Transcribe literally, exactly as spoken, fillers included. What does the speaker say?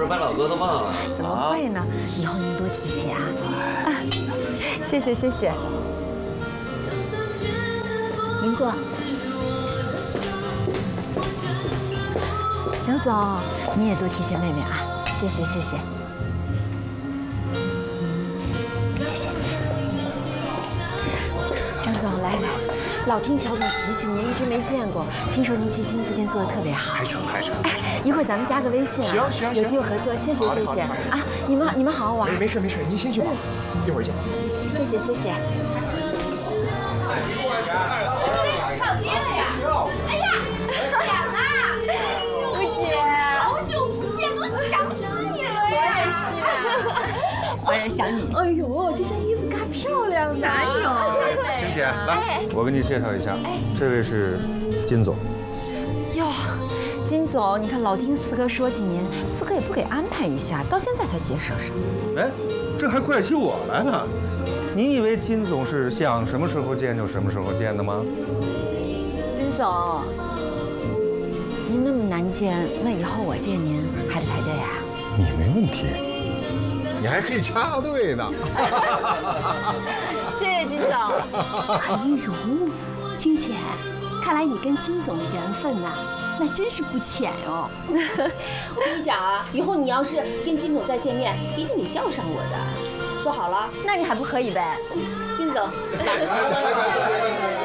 是把老哥都忘了？ 怎么会呢？以后您多提携啊！啊，谢谢谢谢。您坐。张总，你也多提携妹妹啊！谢谢谢谢。谢谢。张总，来来。 老听小总提起您，一直没见过。听说您基金最近做的特别好， 还成还成。 哎，一会儿咱们加个微信啊， 行行行， 有机会合作，谢谢谢谢啊！你们你们好好玩。 没没事没事，您先去吧，一会儿见。 谢谢谢谢。 上街了呀！哎呀，姐呐！吴姐，好久不见，都想死你了呀！我也是， 我也想你。 哎呦，这身衣服嘎漂亮的，哪有？ 欣姐，来，我给你介绍一下，这位是金总。 哟，金总，你看老听四哥说起您，四哥也不给安排一下，到现在才接手上。 哎，这还怪起我来了。你以为金总是想什么时候见就什么时候见的吗？ 金总，您那么难见，那以后我见您还得排队啊？ 你没问题，你还可以插队呢。 谢谢金总。 哎呦，金姐，看来你跟金总的缘分呐、啊，那真是不浅哦。我跟你讲啊，以后你要是跟金总再见面，一定得叫上我的。说好了， 那你还不可以呗？ 金总，来。